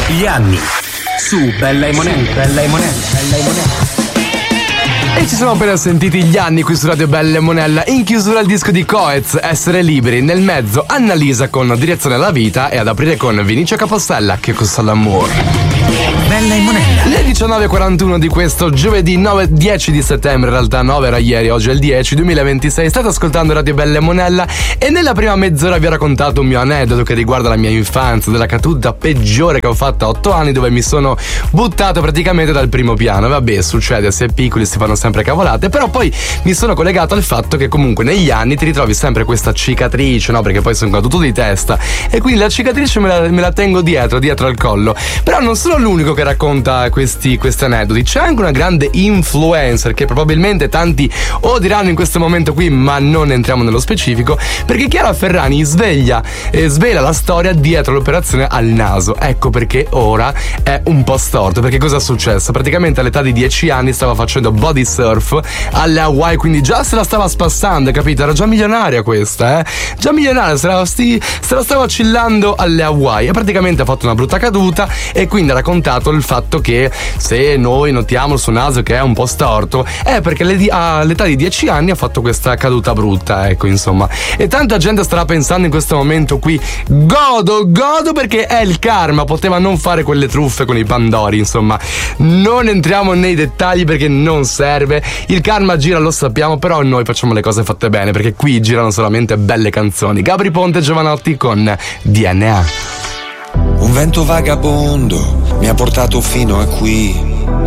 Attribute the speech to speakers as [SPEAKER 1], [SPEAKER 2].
[SPEAKER 1] Gli anni su Bella e Monella.
[SPEAKER 2] E ci siamo appena sentiti Gli anni qui su Radio Bella e Monella. In chiusura il disco di Coez, Essere liberi. Nel mezzo Annalisa con Direzione alla vita. E ad aprire con Vinicio Capostella, Che cosa l'amore.
[SPEAKER 1] Bella e Monella.
[SPEAKER 2] Le 19.41 di questo giovedì 10 di settembre, in realtà 9 era ieri, oggi è il 10 2026. State ascoltando Radio Bella e Monella e nella prima mezz'ora vi ho raccontato un mio aneddoto che riguarda la mia infanzia, della caduta peggiore che ho fatto a 8 anni, dove mi sono buttato praticamente dal primo piano. Vabbè, succede, si è piccoli si fanno sempre cavolate, però poi mi sono collegato al fatto che comunque negli anni ti ritrovi sempre questa cicatrice, no? Perché poi sono caduto di testa e quindi la cicatrice me la tengo dietro al collo. Però non sono l'unico che racconta questi aneddoti, c'è anche una grande influencer che probabilmente tanti odieranno in questo momento qui, ma non entriamo nello specifico, perché Chiara Ferragni svela la storia dietro l'operazione al naso. Ecco perché ora è un po' storto, perché cosa è successo? Praticamente all'età di 10 anni stava facendo body surf alle Hawaii, quindi già se la stava spassando, capito? Era già milionaria questa, già milionaria, se la stava chillando alle Hawaii e praticamente ha fatto una brutta caduta e quindi ha raccontato il fatto che se noi notiamo il suo naso che è un po' storto è perché all'età di 10 anni ha fatto questa caduta brutta, ecco, insomma. E tanta gente starà pensando in questo momento qui godo perché è il karma, poteva non fare quelle truffe con i Pandori, insomma. Non entriamo nei dettagli perché non serve, il karma gira, lo sappiamo, però noi facciamo le cose fatte bene perché qui girano solamente belle canzoni. Gabri Ponte e Giovanotti con DNA.
[SPEAKER 3] Un vento vagabondo mi ha portato fino a qui.